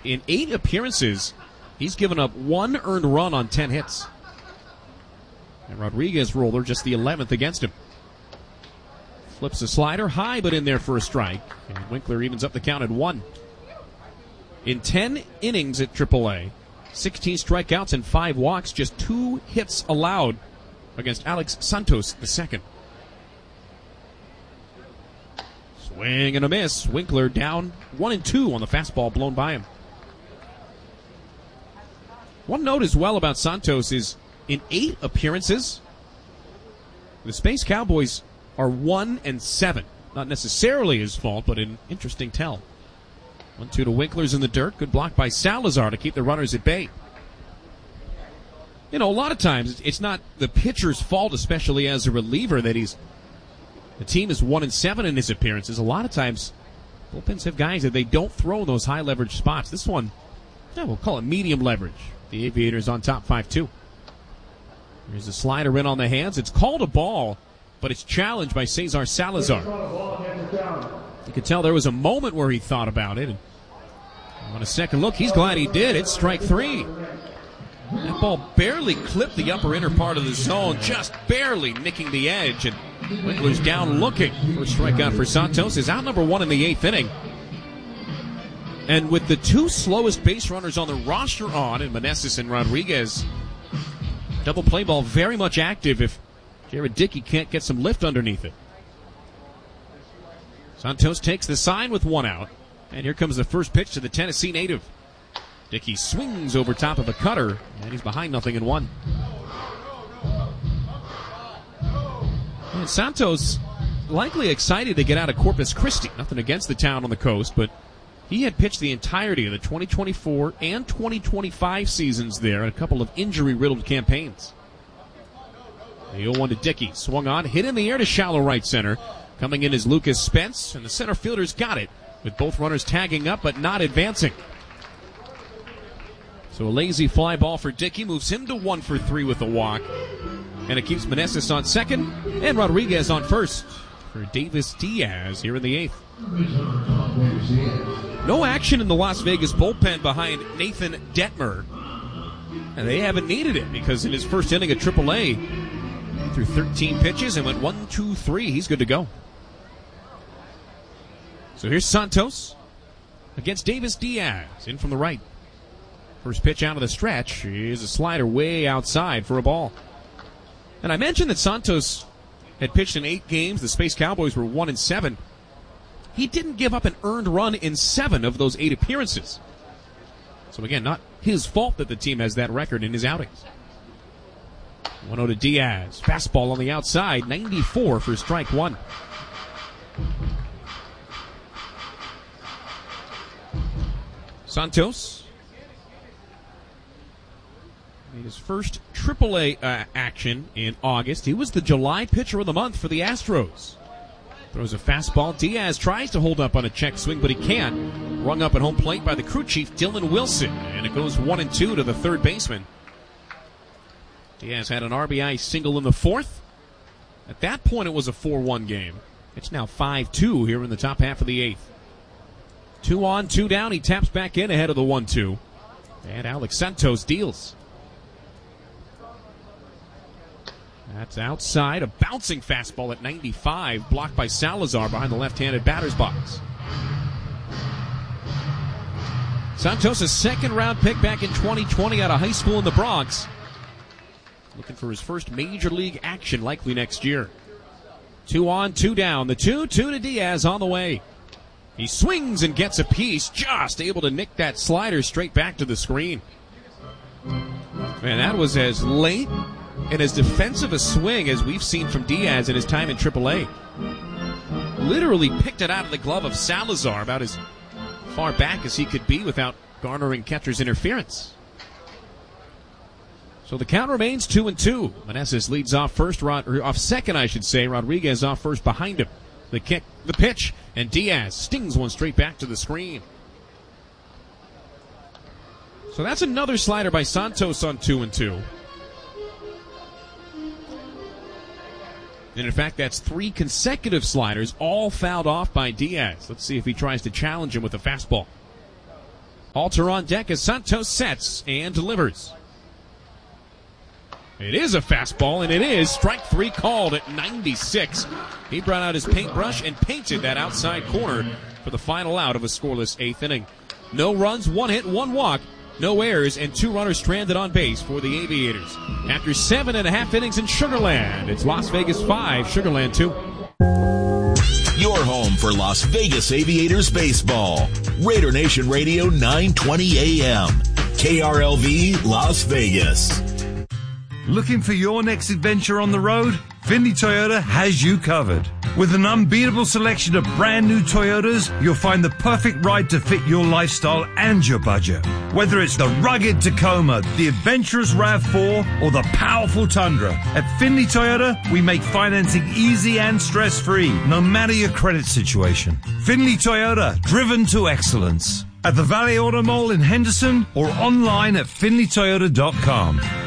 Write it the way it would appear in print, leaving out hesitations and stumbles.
in 8 appearances, he's given up 1 earned run on 10 hits. And Rodriguez roller just the 11th against him. Flips a slider high, but in there for a strike. And Winkler evens up the count at 1. In 10 innings at AAA, 16 strikeouts and 5 walks, just 2 hits allowed against Alex Santos II. Swing and a miss. Winkler down 1-2 on the fastball blown by him. One note as well about Santos is in 8 appearances, the Space Cowboys are 1-7. Not necessarily his fault, but an interesting tell. 1-2 to Winkler's in the dirt. Good block by Salazar to keep the runners at bay. You know, a lot of times it's not the pitcher's fault, especially as a reliever, that the team is 1-7 in his appearances. A lot of times bullpens have guys that they don't throw in those high leverage spots. This one, we'll call it medium leverage. The Aviators on top 5-2. Here's a slider in on the hands. It's called a ball, but it's challenged by Cesar Salazar. You could tell there was a moment where he thought about it. And on a second look, he's glad he did. It's strike 3. That ball barely clipped the upper inner part of the zone, just barely nicking the edge. And Winkler's down looking. First strikeout for Santos is out number 1 in the 8th inning. And with the 2 slowest base runners on the roster on, in Meneses and Rodriguez, double play ball very much active if Jared Dickey can't get some lift underneath it. Santos takes the sign with 1 out. And here comes the first pitch to the Tennessee native. Dickey swings over top of a cutter, and he's behind 0-1. And Santos likely excited to get out of Corpus Christi. Nothing against the town on the coast, but he had pitched the entirety of the 2024 and 2025 seasons there in a couple of injury-riddled campaigns. The 0-1 to Dickey. Swung on, hit in the air to shallow right center. Coming in is Lucas Spence, and the center fielder's got it, with both runners tagging up but not advancing. So a lazy fly ball for Dickey moves him to 1 for 3 with a walk. And it keeps Meneses on second and Rodriguez on first for Davis Diaz here in the 8th. No action in the Las Vegas bullpen behind Nathan Detmer. And they haven't needed it because in his first inning at AAA, he threw 13 pitches and went 1-2-3. He's good to go. So here's Santos against Davis Diaz in from the right. First pitch out of the stretch is a slider way outside for a ball. And I mentioned that Santos had pitched in 8 games. The Space Cowboys were 1-7. He didn't give up an earned run in 7 of those 8 appearances. So again, not his fault that the team has that record in his outings. 1-0 to Diaz. Fastball on the outside. 94 for strike 1. Santos made his first AAA action in August. He was the July pitcher of the month for the Astros. Throws a fastball. Diaz tries to hold up on a check swing, but he can't. Rung up at home plate by the crew chief, Dylan Wilson. And it goes 1-2 to the third baseman. Diaz had an RBI single in the 4th. At that point, it was a 4-1 game. It's now 5-2 here in the top half of the 8th. 2 on, 2 down. He taps back in ahead of the 1-2. And Alex Santos deals. That's outside. A bouncing fastball at 95, blocked by Salazar behind the left-handed batter's box. Santos, a second-round pick back in 2020 out of high school in the Bronx. Looking for his first major league action likely next year. 2 on, 2 down. The 2-2 to Diaz on the way. He swings and gets a piece, just able to nick that slider straight back to the screen. Man, that was as late and as defensive a swing as we've seen from Diaz in his time in AAA. Literally picked it out of the glove of Salazar about as far back as he could be without garnering catcher's interference. So the count remains 2-2. Meneses leads off first, off second, I should say. Rodriguez off first behind him. The kick, the pitch, and Diaz stings one straight back to the screen. So that's another slider by Santos on 2-2. And in fact, that's 3 consecutive sliders, all fouled off by Diaz. Let's see if he tries to challenge him with a fastball. Alter on deck as Santos sets and delivers. It is a fastball, and it is strike 3 called at 96. He brought out his paintbrush and painted that outside corner for the final out of a scoreless 8th inning. No runs, 1 hit, 1 walk, no errors, and 2 runners stranded on base for the Aviators. After 7.5 innings in Sugar Land, it's Las Vegas 5, Sugar Land 2. Your home for Las Vegas Aviators baseball. Raider Nation Radio 920 AM. KRLV Las Vegas. Looking for your next adventure on the road? Findlay Toyota has you covered. With an unbeatable selection of brand new Toyotas, you'll find the perfect ride to fit your lifestyle and your budget. Whether it's the rugged Tacoma, the adventurous RAV4, or the powerful Tundra, at Findlay Toyota, we make financing easy and stress-free, no matter your credit situation. Findlay Toyota, driven to excellence. At the Valley Auto Mall in Henderson or online at findlaytoyota.com.